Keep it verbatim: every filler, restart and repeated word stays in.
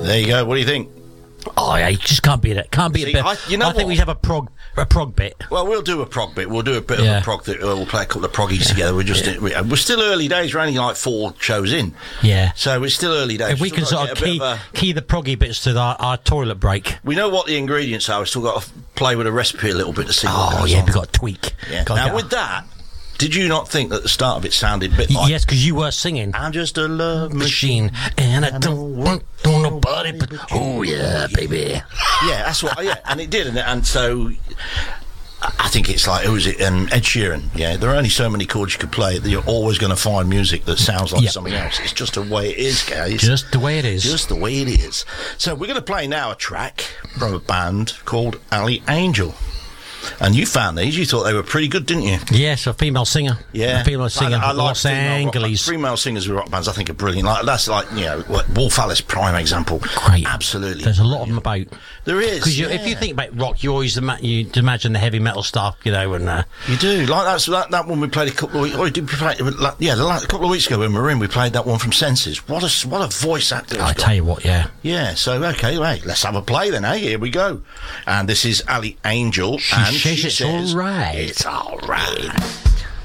There you go. What do you think? Oh, yeah, you just can't beat it. Can't beat See, it. I- you know I think what? we have a prog, a prog bit. Well, we'll do a prog bit. We'll do a bit Yeah. of a prog. That, uh, we'll play a couple of proggies together. We're just we- we're still early days. We're only like four shows in. Yeah. So it's still early days. If we Still can gotta sort of get a bit key, of a- key the proggy bits to our, our toilet break. we know what the ingredients are. We've still got to play with a recipe a little bit to see. what Oh, goes yeah, on. we've got to tweak. Yeah. Gotta Now get with our- that, did you not think that the start of it sounded a bit Y- like? Yes, because you were singing. I'm just a love machine. Machine, and I don't want to nobody but, oh, yeah, baby. Yeah, that's what. Yeah, and it did, and, and so I I think it's like who was it? Um, Ed Sheeran. Yeah, there are only so many chords you could play that you're always going to find music that sounds like Yep. something else. It's just the way it is, guys. Just the way it is. Just the way it is. So we're going to play now a track from a band called Ali Angel. And you found these. You thought they were pretty good, didn't you? Yes, a female singer. Yeah, A female singer. I, I like Los female rock bands. Angeles. Female singers with rock bands, I think, are brilliant. Like that's like you know, what, Wolf Alice prime example. Great. Absolutely. There's a lot of them about. There is. Because yeah. if you think about rock, you always ima- you imagine the heavy metal stuff, you know, and uh, You do like that's that that one we played a couple of weeks. Oh, did we play? Like, yeah, the last, a couple of weeks ago when we were in, we played that one from Senses. What a what a voice actor! I he's tell you what, yeah. Yeah, so okay, right, let's have a play then. Hey, here we go. And this is Ali Angel, She and says she it's says all right. it's all right.